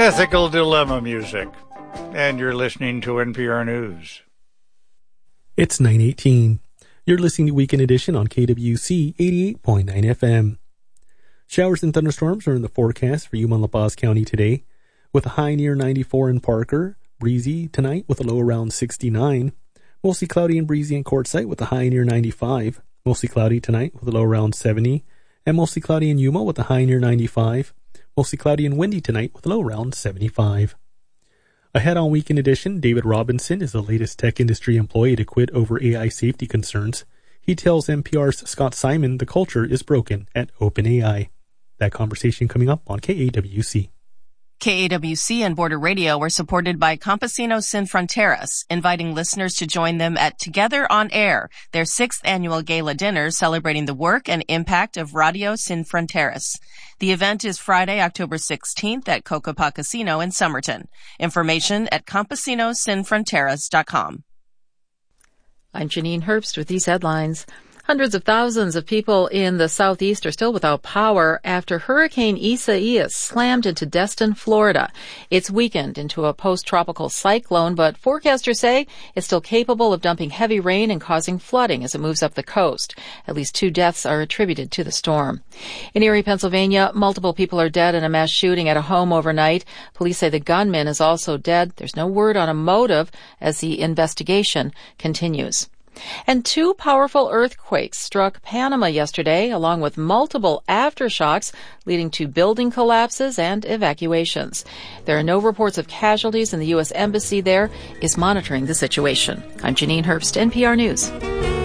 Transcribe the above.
Ethical Dilemma music. And you're listening to NPR News. It's 9:18. You're listening to Weekend Edition on KWC 88.9 FM. Showers and thunderstorms are in the forecast for Yuma and La Paz County today, with a high near 94 in Parker, breezy tonight with a low around 69, mostly cloudy and breezy in Quartzsite with a high near 95, mostly cloudy tonight with a low around 70, and mostly cloudy in Yuma with a high near 95, mostly cloudy and windy tonight with a low around 75. Ahead on Weekend Edition, David Robinson is the latest tech industry employee to quit over AI safety concerns. He tells NPR's Scott Simon the culture is broken at OpenAI. That conversation coming up on KAWC. KAWC and Border Radio are supported by Campesinos Sin Fronteras, inviting listeners to join them at Together on Air, their 6th annual gala dinner celebrating the work and impact of Radio Sin Fronteras. The event is Friday, October 16th at Cocopah Casino in Somerton. Information at campesinosinfronteras.com. I'm Janine Herbst with these headlines. Hundreds of thousands of people in the southeast are still without power after Hurricane Isaias slammed into Destin, Florida. It's weakened into a post-tropical cyclone, but forecasters say it's still capable of dumping heavy rain and causing flooding as it moves up the coast. At least 2 deaths are attributed to the storm. In Erie, Pennsylvania, multiple people are dead in a mass shooting at a home overnight. Police say the gunman is also dead. There's no word on a motive as the investigation continues. And 2 powerful earthquakes struck Panama yesterday, along with multiple aftershocks, leading to building collapses and evacuations. There are no reports of casualties, and the U.S. Embassy there is monitoring the situation. I'm Janine Herbst, NPR News.